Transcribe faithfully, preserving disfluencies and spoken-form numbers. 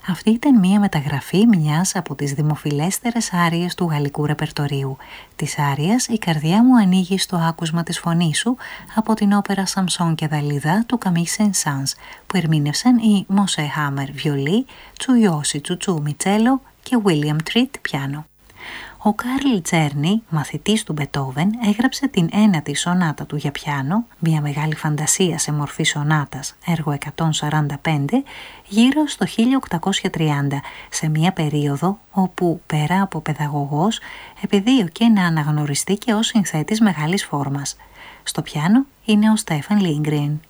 Αυτή ήταν μία μεταγραφή μιας από τις δημοφιλέστερες άριες του γαλλικού ρεπερτορίου, της άριας «Η καρδιά μου ανοίγει στο άκουσμα της φωνής σου» από την όπερα «Σαμσόν και Δαλίδα» του Καμί Σεν-Σανς, που ερμήνευσαν οι Μοσέ Χάμερ βιολί, Τσουιώσι Τσουτσού μιτσέλο και Βίλιαμ Τρίτ πιάνο. Ο Καρλ Τσέρνι, μαθητής του Μπετόβεν, έγραψε την ένατη σονάτα του για πιάνο, μια μεγάλη φαντασία σε μορφή σονάτας, έργο εκατόν σαράντα πέντε, γύρω στο χίλια οκτακόσια τριάντα, σε μια περίοδο όπου, πέρα από παιδαγωγός, επεδίωκε να αναγνωριστεί και ως συνθέτης μεγάλης φόρμας. Στο πιάνο είναι ο Στέφαν Λίνγκριν.